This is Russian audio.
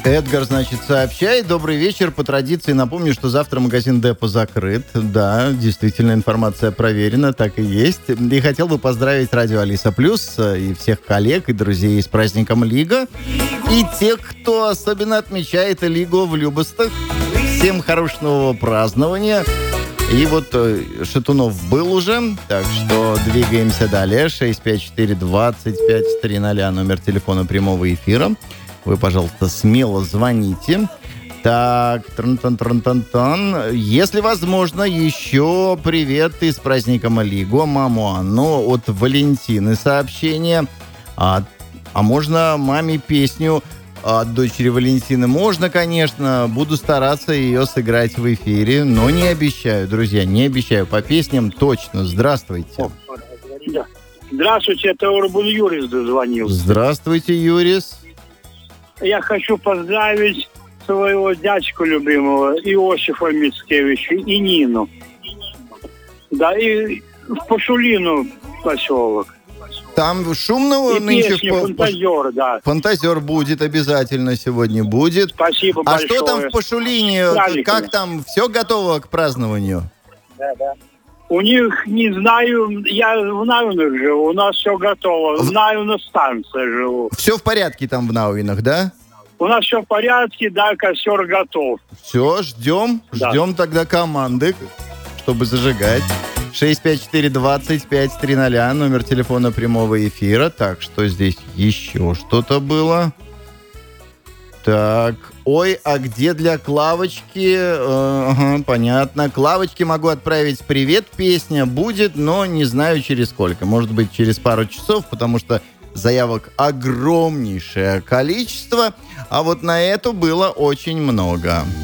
Эдгар, значит, сообщает. Добрый вечер. По традиции напомню, что завтра магазин Депо закрыт. Да, действительно, информация проверена, так и есть. И хотел бы поздравить радио Алиса Плюс и всех коллег и друзей с праздником Лига. И тех, кто особенно отмечает Лигу в Любостах. Всем хорошего празднования. И вот Шатунов был уже, так что двигаемся далее. 654-2530, номер телефона прямого эфира. Вы, пожалуйста, смело звоните. Так, тран-тан-тран-тан-тан. Если возможно, еще привет и с праздником Лигу, маму Анну от Валентины сообщение. А можно маме песню от дочери Валентины? Можно, конечно. Буду стараться ее сыграть в эфире, но не обещаю, друзья, не обещаю. По песням точно. Здравствуйте. Здравствуйте, это Урбан Юрис дозвонился. Здравствуйте, Юрис. Я хочу поздравить своего дядьку любимого, Иосифа Мицкевича, и Нину. Да, и в Пашулину поселок. Там шумно и нынче? Песня «Фантазер», да. «Фантазер» будет обязательно сегодня будет. Спасибо большое. А что там в Пашулине? Как там? Все готово к празднованию? Да. У них, не знаю, я в Навинах живу, у нас все готово. В Навинах станция живу. Все в порядке там в Навинах, да? У нас все в порядке, да, костер готов. Все, ждем тогда команды, чтобы зажигать. 654-2530, номер телефона прямого эфира. Так, что здесь еще что-то было? Так, ой, а где для Клавочки? Ага, понятно. Клавочке могу отправить привет, песня будет, но не знаю через сколько. Может быть, через пару часов, потому что заявок огромнейшее количество, а вот на эту было очень много.